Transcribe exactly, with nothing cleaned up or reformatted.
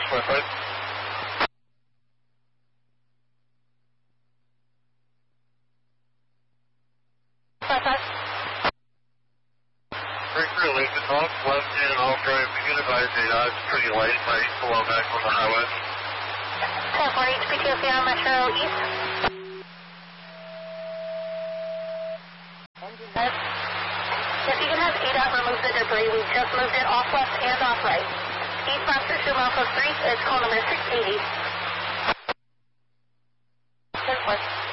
left right. Five five. Three three Lincoln, off left and off drive. Begin advise eight odds. Pretty late. Might pull on back on the highway. ten four H P T O Seattle Metro East. Five. If you can have A DOT remove the debris, we just moved it off left and off right. Eastbound Pursuit Alpha three is call number six eighty. ten four.